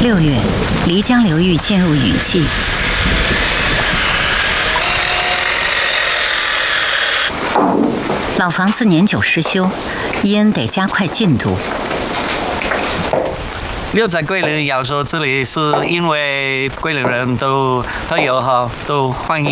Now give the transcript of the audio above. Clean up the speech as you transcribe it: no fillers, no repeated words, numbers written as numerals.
6月，漓江流域进入雨季。老房子年久失修，伊恩得加快进度。 留在桂林，要说这里是因为桂林人都很友好，都欢迎